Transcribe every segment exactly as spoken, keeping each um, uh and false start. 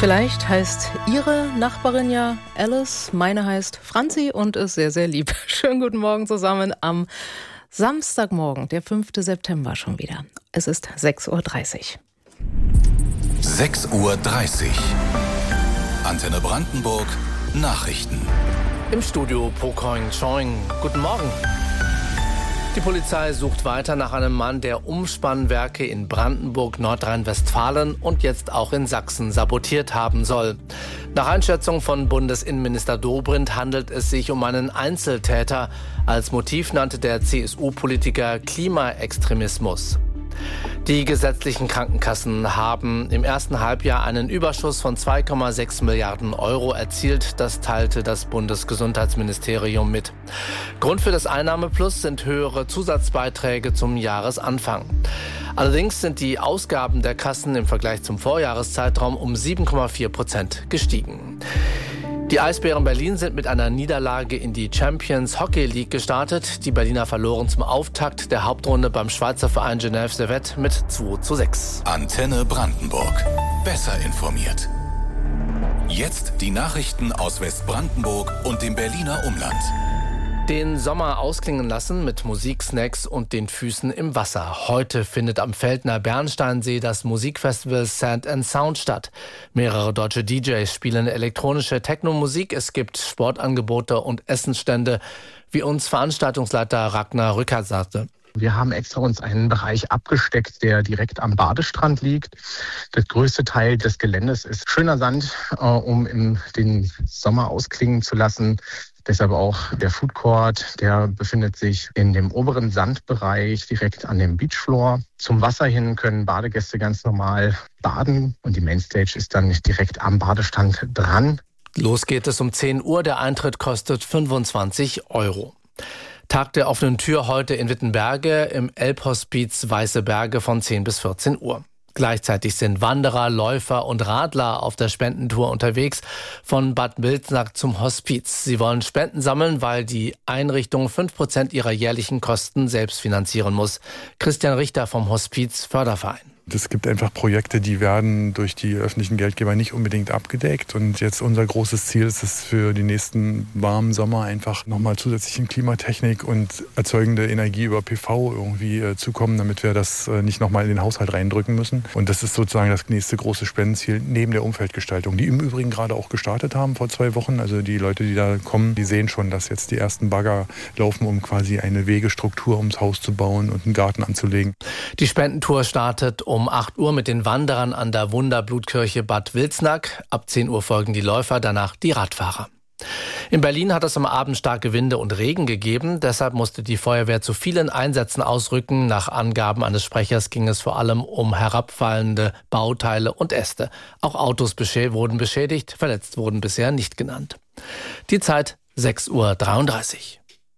Vielleicht heißt Ihre Nachbarin ja Alice, meine heißt Franzi und ist sehr, sehr lieb. Schönen guten Morgen zusammen am Samstagmorgen, der fünfte September schon wieder. Es ist sechs Uhr dreißig. sechs Uhr dreißig. Antenne Brandenburg, Nachrichten. Im Studio Pokoing Choing. Guten Morgen. Die Polizei sucht weiter nach einem Mann, der Umspannwerke in Brandenburg, Nordrhein-Westfalen und jetzt auch in Sachsen sabotiert haben soll. Nach Einschätzung von Bundesinnenminister Dobrindt handelt es sich um einen Einzeltäter. Als Motiv nannte der C S U-Politiker Klimaextremismus. Die gesetzlichen Krankenkassen haben im ersten Halbjahr einen Überschuss von zwei Komma sechs Milliarden Euro erzielt. Das teilte das Bundesgesundheitsministerium mit. Grund für das Einnahmeplus sind höhere Zusatzbeiträge zum Jahresanfang. Allerdings sind die Ausgaben der Kassen im Vergleich zum Vorjahreszeitraum um sieben Komma vier Prozent gestiegen. Die Eisbären Berlin sind mit einer Niederlage in die Champions Hockey League gestartet. Die Berliner verloren zum Auftakt der Hauptrunde beim Schweizer Verein Genève Servette mit zwei zu sechs. Antenne Brandenburg. Besser informiert. Jetzt die Nachrichten aus Westbrandenburg und dem Berliner Umland. Den Sommer ausklingen lassen mit Musik, Snacks und den Füßen im Wasser. Heute findet am Feldner Bernsteinsee das Musikfestival Sand and Sound statt. Mehrere deutsche D Js spielen elektronische Techno-Musik. Es gibt Sportangebote und Essensstände, wie uns Veranstaltungsleiter Ragnar Rückert sagte. Wir haben extra uns einen Bereich abgesteckt, der direkt am Badestrand liegt. Der größte Teil des Geländes ist schöner Sand, äh, um im, den Sommer ausklingen zu lassen. Deshalb auch der Food Court, der befindet sich in dem oberen Sandbereich direkt an dem Beachfloor. Zum Wasser hin können Badegäste ganz normal baden und die Mainstage ist dann nicht direkt am Badestrand dran. Los geht es um zehn Uhr, der Eintritt kostet fünfundzwanzig Euro. Tag der offenen Tür heute in Wittenberge im Elbhospiz Weiße Berge von zehn bis vierzehn Uhr. Gleichzeitig sind Wanderer, Läufer und Radler auf der Spendentour unterwegs von Bad Wilsnack zum Hospiz. Sie wollen Spenden sammeln, weil die Einrichtung fünf Prozent ihrer jährlichen Kosten selbst finanzieren muss. Christian Richter vom Hospiz Förderverein. Es gibt einfach Projekte, die werden durch die öffentlichen Geldgeber nicht unbedingt abgedeckt. Und jetzt unser großes Ziel ist es für die nächsten warmen Sommer einfach nochmal zusätzlich in Klimatechnik und erzeugende Energie über P V irgendwie äh, zu kommen, damit wir das äh, nicht nochmal in den Haushalt reindrücken müssen. Und das ist sozusagen das nächste große Spendenziel neben der Umfeldgestaltung, die im Übrigen gerade auch gestartet haben vor zwei Wochen. Also die Leute, die da kommen, die sehen schon, dass jetzt die ersten Bagger laufen, um quasi eine Wegestruktur ums Haus zu bauen und einen Garten anzulegen. Die Spendentour startet um Um acht Uhr mit den Wanderern an der Wunderblutkirche Bad Wilsnack. Ab zehn Uhr folgen die Läufer, danach die Radfahrer. In Berlin hat es am Abend starke Winde und Regen gegeben. Deshalb musste die Feuerwehr zu vielen Einsätzen ausrücken. Nach Angaben eines Sprechers ging es vor allem um herabfallende Bauteile und Äste. Auch Autos beschä- wurden beschädigt, verletzt wurden bisher nicht genannt. Die Zeit sechs Uhr dreiunddreißig.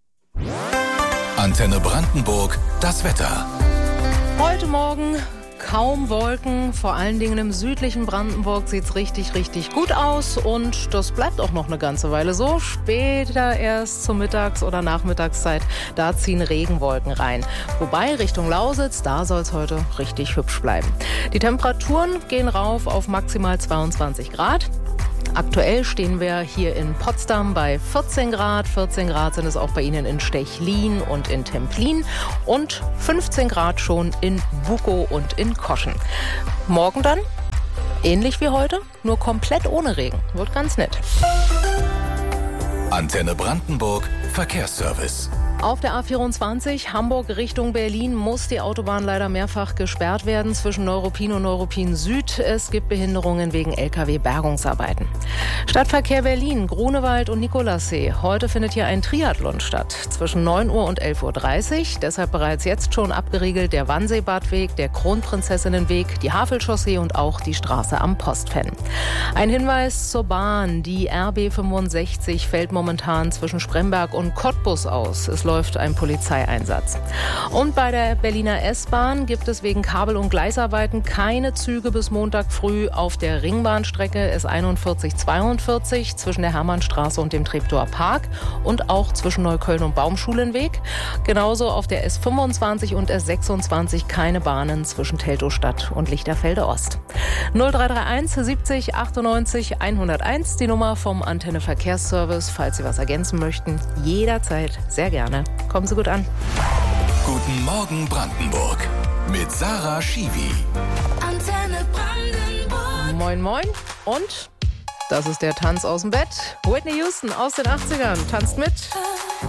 Antenne Brandenburg, das Wetter. Heute Morgen kaum Wolken, vor allen Dingen im südlichen Brandenburg sieht es richtig, richtig gut aus und das bleibt auch noch eine ganze Weile so. Später erst zur Mittags- oder Nachmittagszeit, da ziehen Regenwolken rein. Wobei Richtung Lausitz, da soll es heute richtig hübsch bleiben. Die Temperaturen gehen rauf auf maximal zweiundzwanzig Grad. Aktuell stehen wir hier in Potsdam bei vierzehn Grad. vierzehn Grad sind es auch bei Ihnen in Stechlin und in Templin und fünfzehn Grad schon in Bukow und in Koschen. Morgen dann ähnlich wie heute, nur komplett ohne Regen. Wird ganz nett. Antenne Brandenburg, Verkehrsservice. Auf der A vierundzwanzig Hamburg Richtung Berlin muss die Autobahn leider mehrfach gesperrt werden zwischen Neuruppin und Neuruppin Süd. Es gibt Behinderungen wegen L K W-Bergungsarbeiten. Stadtverkehr Berlin, Grunewald und Nikolassee. Heute findet hier ein Triathlon statt zwischen neun Uhr und elf Uhr dreißig. Deshalb bereits jetzt schon abgeriegelt der Wannseebadweg, der Kronprinzessinnenweg, die Havelchaussee und auch die Straße am Postfenn. Ein Hinweis zur Bahn. Die R B fünfundsechzig fällt momentan zwischen Spremberg und Cottbus aus. Es läuft ein Polizeieinsatz. Und bei der Berliner S-Bahn gibt es wegen Kabel- und Gleisarbeiten keine Züge bis Montag früh auf der Ringbahnstrecke S einundvierzig zweiundvierzig zwischen der Hermannstraße und dem Treptower Park und auch zwischen Neukölln und Baumschulenweg. Genauso auf der S fünfundzwanzig und S sechsundzwanzig keine Bahnen zwischen Teltowstadt und Lichterfelde Ost. null drei drei eins siebzig achtundneunzig hunderteins, die Nummer vom Antenne Verkehrsservice, falls Sie was ergänzen möchten. Jederzeit sehr gerne. Kommen Sie gut an. Guten Morgen Brandenburg mit Sarah Schiwi. Antenne Brandenburg. Moin, moin. Und das ist der Tanz aus dem Bett. Whitney Houston aus den achtzigern tanzt mit.